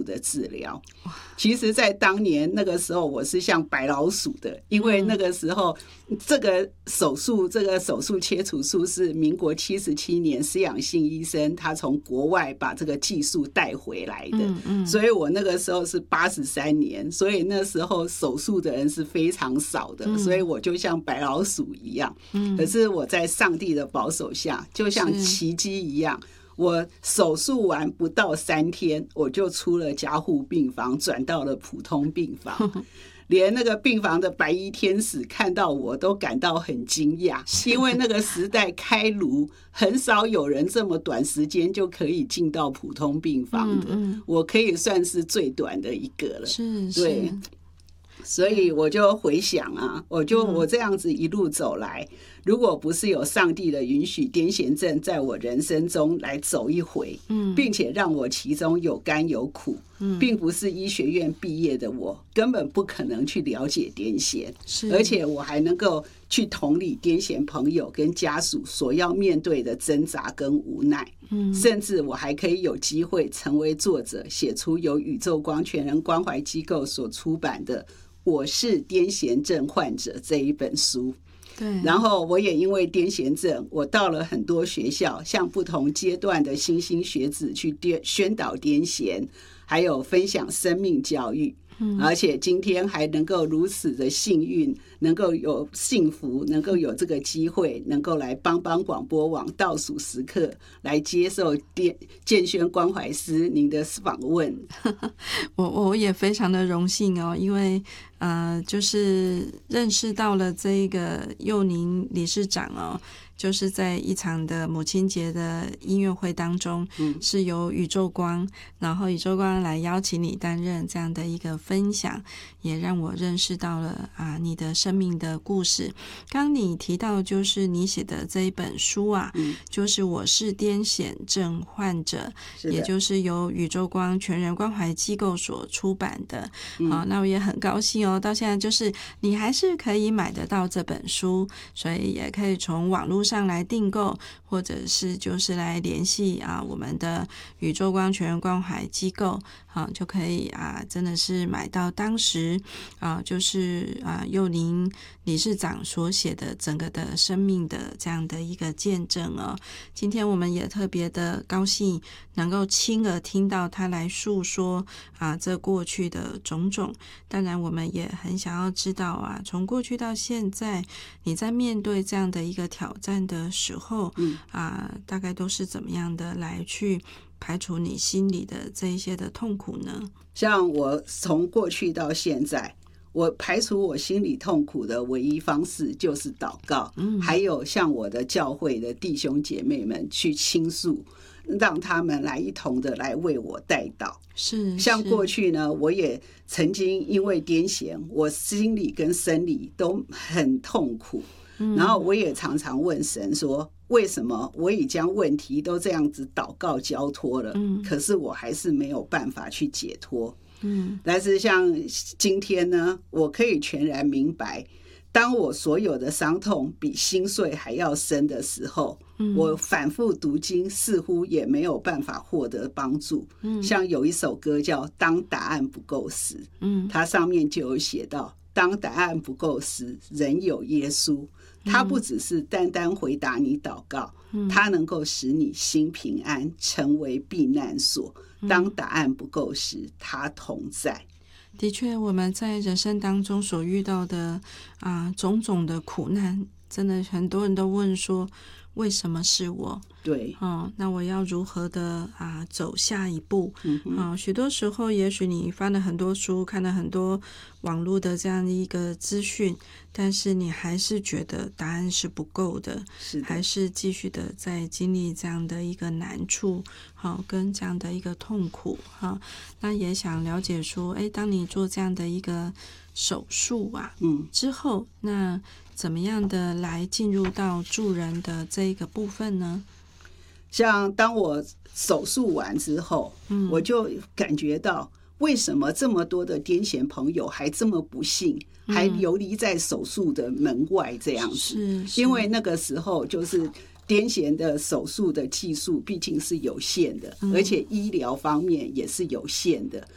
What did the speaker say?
的治疗。其实在当年那个时候我是像白老鼠的，因为那个时候这个手术切除术是民国77年施养信医生他从国外把这个技术带回来的，所以我那个时候是83年，所以那时候手术的人是非常少的，所以我就像白老鼠一样，可是我在上帝的保守下就像奇迹一样，我手术完不到3天我就出了加护病房，转到了普通病房连那个病房的白衣天使看到我都感到很惊讶，因为那个时代开颅很少有人这么短时间就可以进到普通病房的，我可以算是最短的一个了。对，所以我就回想啊，我这样子一路走来，如果不是有上帝的允许，癫痫症在我人生中来走一回，并且让我其中有甘有苦，并不是医学院毕业的我根本不可能去了解癫痫，而且我还能够去同理癫痫朋友跟家属所要面对的挣扎跟无奈，甚至我还可以有机会成为作者，写出由宇宙光全人关怀机构所出版的我是癫痫症患者这一本书。对，然后我也因为癫痫症，我到了很多学校，向不同阶段的新兴学子去宣导癫痫，还有分享生命教育。而且今天还能够如此的幸运，能够有幸福，能够有这个机会，能够来帮广播网倒数时刻来接受建轩关怀师您的访问。 我也非常的荣幸哦，因为就是认识到了这个佑宁理事长哦，就是在一场的母亲节的音乐会当中，是由宇宙光，然后宇宙光来邀请你担任这样的一个分享，也让我认识到了你的生命的故事。刚你提到就是你写的这一本书啊，就是我是癫痫症患者，也就是由宇宙光全人关怀机构所出版的。好，那我也很高兴哦，到现在就是你还是可以买得到这本书，所以也可以从网络上来订购，或者是就是来联系我们的宇宙光全人关怀机构，就可以真的是买到当时就是佑宁理事长所写的整个的生命的这样的一个见证哦。今天我们也特别的高兴能够亲耳听到他来诉说这过去的种种。当然我们也很想要知道从过去到现在你在面对这样的一个挑战的时候大概都是怎么样的来去排除你心里的这一些的痛苦呢？ 像我从过去到现在，我排除我心里痛苦的唯一方式就是祷告，还有向我的教会的弟兄姐妹们去倾诉，让他们来一同的来为我代祷。像过去呢，我也曾经因为癫痫，我心理跟生理都很痛苦，然后我也常常问神说，为什么我已将问题都这样子祷告交托了，可是我还是没有办法去解脱。但是像今天呢，我可以全然明白，当我所有的伤痛比心碎还要深的时候，我反复读经似乎也没有办法获得帮助。像有一首歌叫《当答案不够时》，它上面就有写到，当答案不够时，仍有耶稣，他不只是单单回答你祷告，他能够使你心平安，成为避难所。当答案不够时，他同在。 的确，我们在人生当中所遇到的种种的苦难，真的很多人都问说，为什么是我？ 对， 那我要如何的走下一步？许多时候，也许你翻了很多书，看了很多网络的这样的一个资讯，但是你还是觉得答案是不够的，还是继续的在经历这样的一个难处，跟这样的一个痛苦。那也想了解说，当你做这样的一个手术之后，那怎么样的来进入到助人的这一个部分呢？ 像当我手术完之后，我就感觉到为什么这么多的癫痫朋友还这么不幸，还游离在手术的门外这样子。因为那个时候就是癫痫的手术的技术毕竟是有限的，而且医疗方面也是有限的，